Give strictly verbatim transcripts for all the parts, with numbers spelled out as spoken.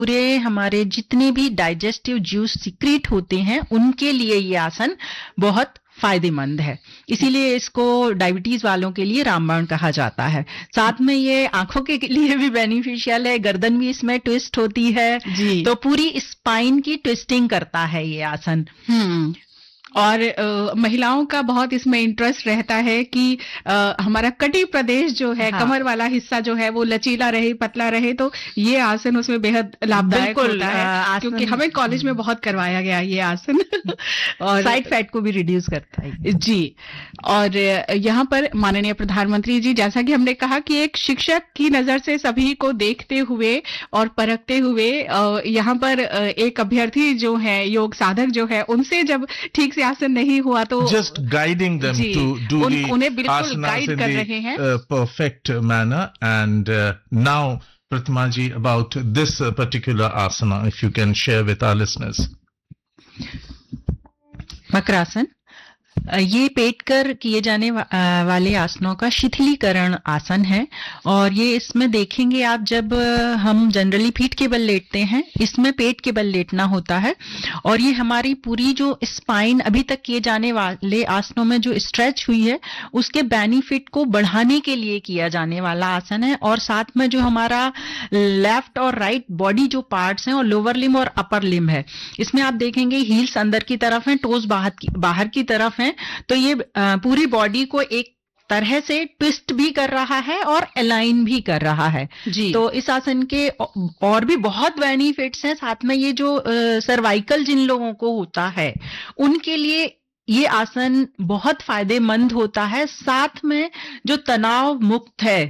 पूरे हमारे जितने भी डाइजेस्टिव जूस सीक्रेट होते हैं उनके लिए ये आसन बहुत फायदेमंद है। इसीलिए इसको डायबिटीज वालों के लिए रामबाण कहा जाता है। साथ में ये आंखों के लिए भी बेनिफिशियल है, गर्दन भी इसमें ट्विस्ट होती है जी। तो पूरी स्पाइन की ट्विस्टिंग करता है ये आसन। हम्म और आ, महिलाओं का बहुत इसमें इंटरेस्ट रहता है कि आ, हमारा कटी प्रदेश जो है, हाँ। कमर वाला हिस्सा जो है वो लचीला रहे, पतला रहे, तो ये आसन उसमें बेहद लाभदायक होता है, क्योंकि हमें कॉलेज में बहुत करवाया गया ये आसन और साइड फैट को भी रिड्यूस करता है जी। और यहाँ पर माननीय प्रधानमंत्री जी, जैसा कि हमने कहा कि एक शिक्षक की नजर से सभी को देखते हुए और परखते हुए यहाँ पर एक अभ्यर्थी जो है, योग साधक जो है, उनसे जब ठीक आसन नहीं हुआ तो just guiding them to do उन, the उन्हें बिल्कुल गाइड कर रहे हैं uh, perfect manner. And uh, now Pratima ji, about this uh, particular asana, if you can share with our listeners. Makarasana ये पेट कर किए जाने वा, वाले आसनों का शिथिलीकरण आसन है। और ये इसमें देखेंगे आप, जब हम जनरली पीठ के बल लेटते हैं, इसमें पेट के बल लेटना होता है। और ये हमारी पूरी जो स्पाइन अभी तक किए जाने वाले आसनों में जो स्ट्रेच हुई है उसके बेनिफिट को बढ़ाने के लिए किया जाने वाला आसन है। और साथ में जो हमारा लेफ्ट और राइट बॉडी जो पार्ट्स हैं और लोअर लिम और अपर लिम है, इसमें आप देखेंगे हील्स अंदर की तरफ हैं, टोज बाहर की बाहर की तरफ हैं। तो ये पूरी बॉडी को एक तरह से ट्विस्ट भी कर रहा है और अलाइन भी कर रहा है जी। तो इस आसन के और भी बहुत बेनिफिट्स हैं। साथ में ये जो सर्वाइकल जिन लोगों को होता है उनके लिए ये आसन बहुत फायदेमंद होता है। साथ में जो तनाव मुक्त है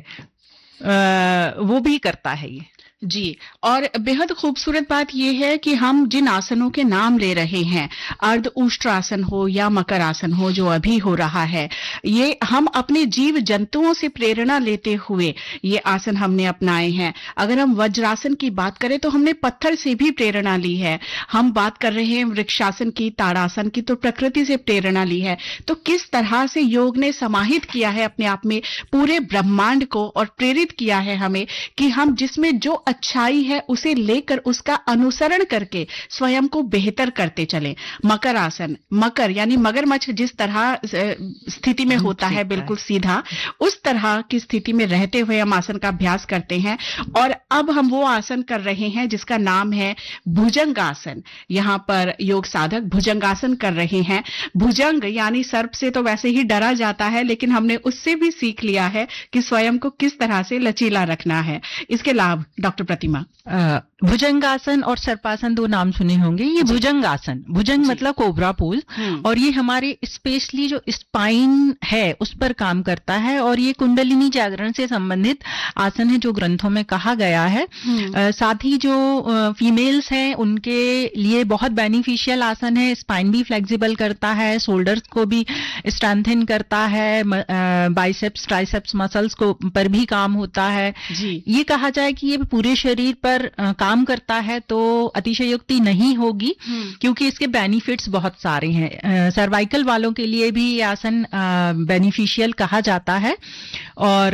वो भी करता है ये जी। और बेहद खूबसूरत बात यह है कि हम जिन आसनों के नाम ले रहे हैं, अर्ध उष्ट्रासन हो या मकर आसन हो जो अभी हो रहा है, ये हम अपने जीव जंतुओं से प्रेरणा लेते हुए ये आसन हमने अपनाए हैं। अगर हम वज्रासन की बात करें तो हमने पत्थर से भी प्रेरणा ली है। हम बात कर रहे हैं वृक्षासन की, ताड़ासन की, तो प्रकृति से प्रेरणा ली है। तो किस तरह से योग ने समाहित किया है अपने आप में पूरे ब्रह्मांड को और प्रेरित किया है हमें कि हम जिसमें जो अच्छाई है उसे लेकर उसका अनुसरण करके स्वयं को बेहतर करते चलें। मकर आसन, मकर यानी मगरमच्छ जिस तरह स्थिति में होता है बिल्कुल सीधा, उस तरह की स्थिति में रहते हुए हम आसन का अभ्यास करते हैं। और अब हम वो आसन कर रहे हैं जिसका नाम है भुजंगासन। यहाँ पर योग साधक भुजंगासन कर रहे हैं। भुजंग यानी सर्प से तो वैसे ही डरा जाता है, लेकिन हमने उससे भी सीख लिया है कि स्वयं को किस तरह से लचीला रखना है। इसके लाभ डॉक्टर प्रतिमा। भुजंगासन और सर्पासन दो नाम सुने होंगे। ये भुजंगासन, भुजंग मतलब कोबरा पोज, और ये हमारे स्पेशली जो स्पाइन है उस पर काम करता है। और ये कुंडलिनी जागरण से संबंधित आसन है जो ग्रंथों में कहा गया है। आ, साथ ही जो फीमेल्स हैं उनके लिए बहुत बेनिफिशियल आसन है। स्पाइन भी फ्लेक्सिबल करता है, शोल्डर्स को भी स्ट्रेंथन करता है, बाइसेप्स ट्राइसेप्स मसल्स को पर भी काम होता है जी। ये कहा जाए कि ये पूरे शरीर पर आ, काम करता है तो अतिशयोक्ति नहीं होगी, क्योंकि इसके बेनिफिट्स बहुत सारे हैं। सर्वाइकल वालों के लिए भी ये आसन बेनिफिशियल कहा जाता है। और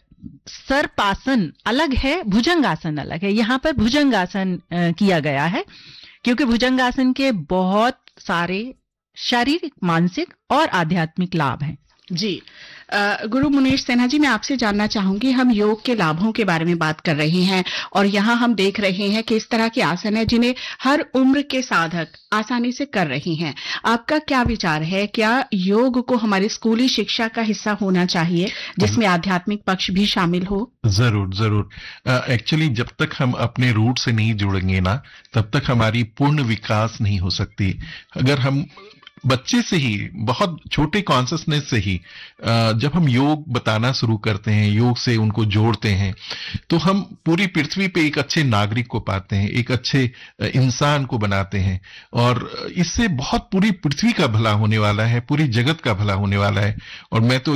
सर्पासन अलग है, भुजंगासन अलग है। यहाँ पर भुजंगासन किया गया है क्योंकि भुजंगासन के बहुत सारे शारीरिक, मानसिक और आध्यात्मिक लाभ हैं जी। गुरु मुनीश सिन्हा जी, मैं आपसे जानना चाहूंगी, हम योग के लाभों के बारे में बात कर रहे हैं और यहाँ हम देख रहे हैं कि इस तरह के आसन है जिन्हें हर उम्र के साधक आसानी से कर रहे हैं। आपका क्या विचार है, क्या योग को हमारी स्कूली शिक्षा का हिस्सा होना चाहिए जिसमें आध्यात्मिक पक्ष भी शामिल हो? जरूर जरूर। एक्चुअली uh, जब तक हम अपने रूट से नहीं जुड़ेंगे ना, तब तक हमारी पूर्ण विकास नहीं हो सकती। अगर हम बच्चे से ही, बहुत छोटे कॉन्शियसनेस से ही जब हम योग बताना शुरू करते हैं, योग से उनको जोड़ते हैं, तो हम पूरी पृथ्वी पे एक अच्छे नागरिक को पाते हैं, एक अच्छे इंसान को बनाते हैं। और इससे बहुत पूरी पृथ्वी का भला होने वाला है, पूरी जगत का भला होने वाला है। और मैं तो